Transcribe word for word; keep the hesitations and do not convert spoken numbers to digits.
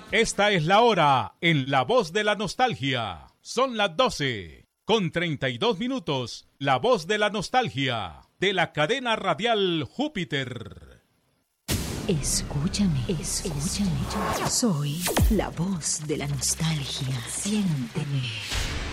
Esta es la hora en La Voz de la Nostalgia. Son las doce con treinta y dos minutos. La Voz de la Nostalgia de la cadena radial Júpiter. Escúchame, escúchame. Soy la voz de la nostalgia. Siénteme.